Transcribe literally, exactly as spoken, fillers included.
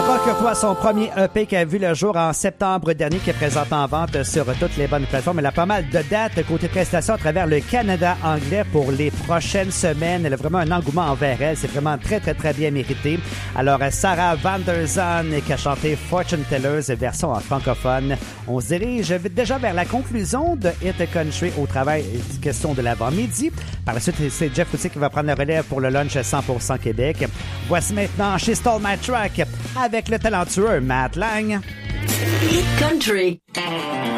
Procure toi son premier E P qui a vu le jour en septembre dernier, qui est présenté en vente sur toutes les bonnes plateformes. Elle a pas mal de dates côté prestations à travers le Canada anglais pour les prochaines semaines. Elle a vraiment un engouement envers elle. C'est vraiment très, très, très bien mérité. Alors, Sarah Van Der Zan qui a chanté Fortune Tellers, version en francophone. On se dirige déjà vers la conclusion de Hit Country au travail question de l'avant-midi. Par la suite, c'est Jeff aussi qui va prendre la relève pour le lunch cent pour cent Québec. Voici maintenant She Stole My Track avec le talentueux Matt Lang. Hit Country.